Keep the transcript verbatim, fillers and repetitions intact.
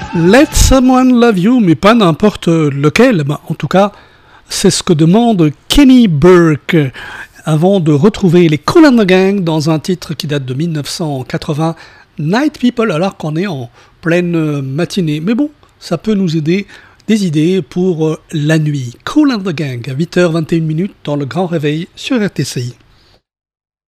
Let Someone Love You, mais pas n'importe lequel. Bah, en tout cas, c'est ce que demande Kenny Burke avant de retrouver les Kool and the Gang dans un titre qui date de dix-neuf cent quatre-vingts, Night People, alors qu'on est en pleine matinée. Mais bon, ça peut nous aider des idées pour la nuit. Kool and the Gang à huit heures vingt et une dans le Grand Réveil sur R T C I.